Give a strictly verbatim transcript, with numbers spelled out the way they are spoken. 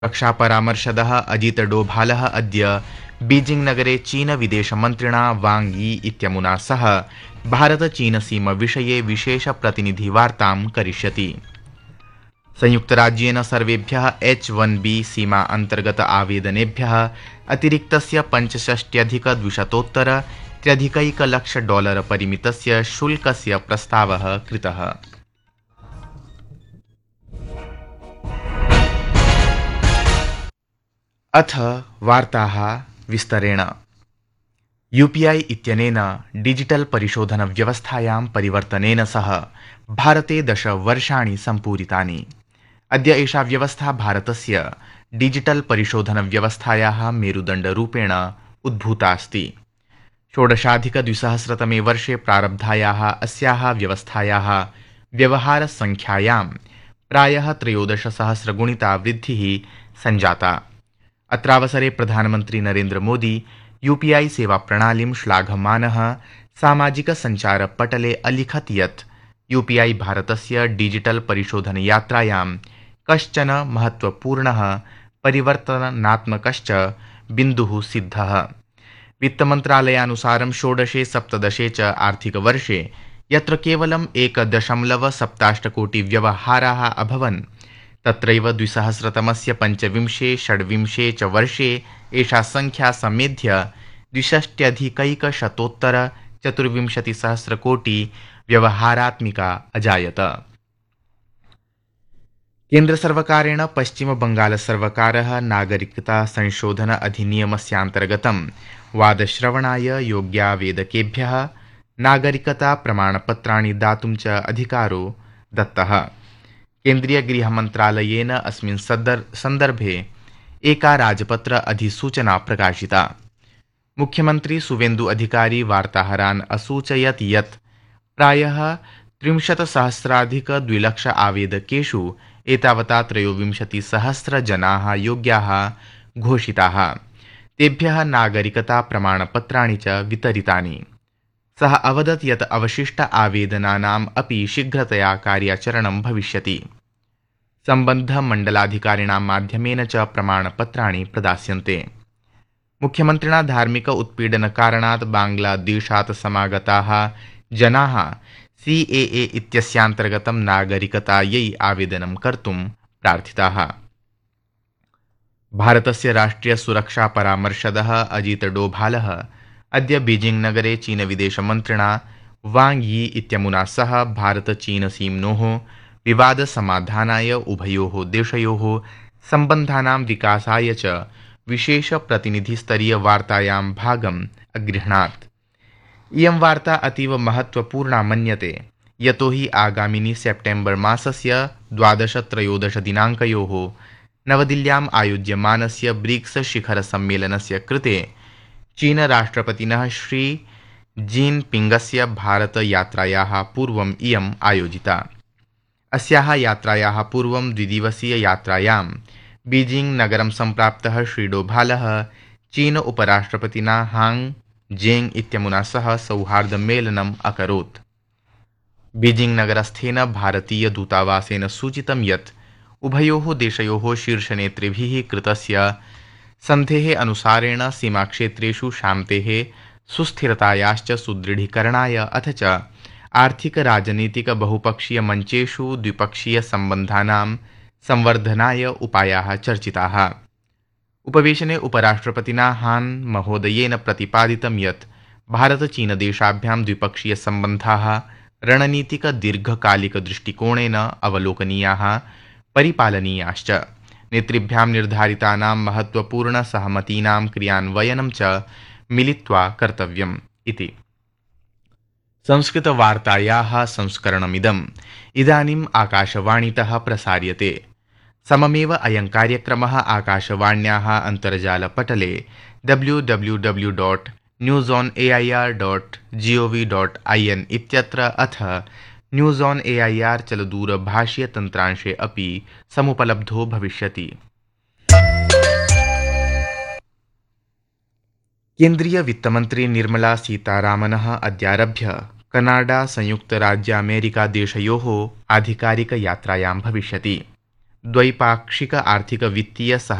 रक्षापरामर्शदः अजित डोभालः अद्य बीजिंग नगरे चीन विदेशमन्त्रिणा वांग यी इत्यमुना सह भारत-चीन-सीम-विषये विशेषप्रतिनिधिवार्तां करिष्यति। संयुक्तराज्येन सर्वेभ्यः एच वन बी सीमा अन्तर्गत आवेदनेभ्यः अतिरिक्तस्य पञ्चषष्ट्यधिकद्विशतोत्तर त्र्यधिकैकलक्ष डॉलर परिमितस्य शुल्कस्य प्रस्तावः कृतः। अथ वार्ताः विस्तरेण। यूपीआई इत्यनेन डिजिटल परिशोधन व्यवस्थायां परिवर्तनेन सह भारते दश वर्षाणि सम्पूरितानि। अद्य एषा व्यवस्था भारतस्य डिजिटल परिशोधन व्यवस्थायाः मेरुदण्डरूपेण उद्भूता अस्ति। षोडशाधिकद्विसहस्रतमे वर्षे प्रारब्धायाः अस्याः व्यवस्थायाः व्यवहारसङ्ख्यायां प्रायः त्रयोदशसहस्रगुणिता वृद्धिः सञ्जाता। अत्रावसरे प्रधानमन्त्री नरेन्द्र मोदी यूपीआई सेवा प्रणालीं श्लाघमानः सामाजिकसञ्चारपटले अलिखत् यत् यूपीआई भारतस्य डिजिटल परिशोधन यात्रायां कश्चन महत्वपूर्णः परिवर्तनात्मकश्च बिन्दुः सिद्धः। वित्तमन्त्रालयानुसारं षोडशे सप्तदशे च आर्थिकवर्षे यत्र केवलम् एक दशमलव सप्ताष्ट कोटि व्यवहाराः अभवन्, तत्रैव द्विसहस्रतमस्य पञ्चविंशे षड्विंशे च वर्षे एषा संख्या समेध्य द्विषष्ट्यधिकैकशतोत्तर चतुर्विंशतिसहस्रकोटि व्यवहारात्मिका अजायत। केन्द्रसर्वकारेण पश्चिमबङ्गालसर्वकारः नागरिकता संशोधन अधिनियमस्यान्तर्गतं वादश्रवणाय योग्यावेदकेभ्यः नागरिकता प्रमाणपत्राणि दातुं च अधिकारो दत्तः। केन्द्रीय गृहमन्त्रालयेन अस्मिन् सन्दर्भे एका राजपत्र अधिसूचना प्रकाशिता। मुख्यमन्त्री सुवेन्दु अधिकारी वार्ताहरान् असूचयत् यत् प्रायः त्रिंशत्सहस्राधिक द्विलक्ष आवेदकेषु एतावता त्रयोविंशतिसहस्र जनाः योग्याः घोषिताः। तेभ्यः नागरिकता प्रमाणपत्राणि च वितरितानि। सः अवदत् यत् अवशिष्ट आवेदनानाम् अपि शीघ्रतया कार्याचरणं भविष्यति। सम्बन्धमण्डलाधिकारिणां माध्यमेन च प्रमाणपत्राणि प्रदास्यन्ते। मुख्यमन्त्रिणा धार्मिक उत्पीडनकारणात् बांग्लादेशात् समागताः जनाः सीएए इत्यस्यान्तर्गतं नागरिकतायै आवेदनं कर्तुं प्रार्थिताः। भारतस्य राष्ट्रिय सुरक्षा परामर्शदः अजित डोभालः अद्य बीजिंग नगरे चीन विदेशमन्त्रिणा वांग यी इत्यमुना सह भारत-चीन-सीम्नोः विवादसमाधानाय उभयोः देशयोः सम्बन्धानां विकासाय च विशेषप्रतिनिधिस्तरीयवार्तायां भागम् अगृह्णात्। इयं वार्ता अतीव महत्वपूर्णा मन्यते, यतो हि आगामिनि सेप्टेम्बर् मासस्य द्वादश त्रयोदश दिनाङ्कयोः नवदिल्ल्याम् आयोज्यमानस्य ब्रिक्स शिखरसम्मेलनस्य कृते चीन राष्ट्रपतिनः श्री जिनपिङ्गस्य भारतयात्रायाः पूर्वम् इयम् आयोजिता। अस्याः यात्रायाः पूर्वं द्विदिवसीययात्रायां बीजिंग नगरं सम्प्राप्तः श्री डोभालः चीन उपराष्ट्रपतिना हांग जेंग इत्यमुना सह सौहार्दमेलनम् अकरोत्। बीजिंग नगरस्थेन भारतीय दूतावासेन सूचितं यत् उभयोः देशयोः शीर्षनेतृभिः कृतस्य सन्धेः अनुसारेण सीमाक्षेत्रेषु शान्तेः सुस्थिरतायाश्च सुदृढीकरणाय अथ च आर्थिक राजनीतिक बहुपक्षीय मञ्चेषु द्विपक्षीय सम्बन्धानां संवर्धनाय उपायाः चर्चिताः। उपवेशने उपराष्ट्रपतिना हान महोदयेन प्रतिपादितं यत् भारत-चीन-देशाभ्यां द्विपक्षीय सम्बन्धाः रणनीतिक दीर्घकालिक दृष्टिकोणेन अवलोकनीयाः, परिपालनीयाश्च। नेतृभ्यां निर्धारितानां महत्वपूर्ण सहमतीनां क्रियान्वयनं च मिलित्वा कर्तव्यम् इति। संस्कृतवार्तायाः संस्करणमिदम् इदानीम् आकाशवाणीतः प्रसार्यते। सममेव अयं कार्यक्रमः आकाशवाण्याः अन्तर्जालपटले W W W dot news on A I R dot G O V dot I N इत्यत्र अथ news on A I R चलदूरभाषीयतन्त्रांशे अपि समुपलब्धो भविष्यति। केन्द्रीय वित्तमन्त्री निर्मला सीतारामनः अद्यारभ्य कनाडा संयुक्तराज्यामेरिका देशयोः आधिकारिकयात्रायां भविष्यति। द्वैपाक्षिक आर्थिक वित्तीय